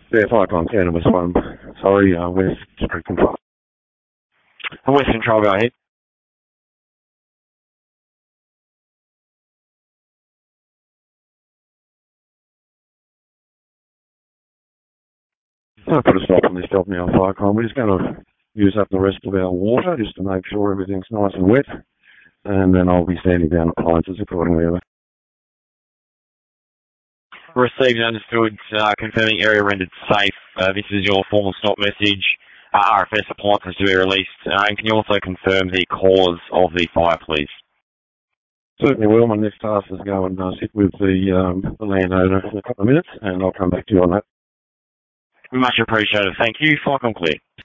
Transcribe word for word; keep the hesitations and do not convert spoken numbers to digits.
Yeah, Firecon Canada was one. Sorry, uh, West Control. West Control, go ahead. I'll put a stop on this job now, Firecon. We're just going to use up the rest of our water just to make sure everything's nice and wet, and then I'll be sanding down appliances accordingly. Received and understood, uh, confirming area rendered safe. Uh, this is your formal stop message. Uh, R F S appliances to be released. Uh, and can you also confirm the cause of the fire, please? Certainly will. My next task is go and uh, sit with the, um, the landowner in a couple of minutes, and I'll come back to you on that. Much appreciated. Thank you. Firecon clear.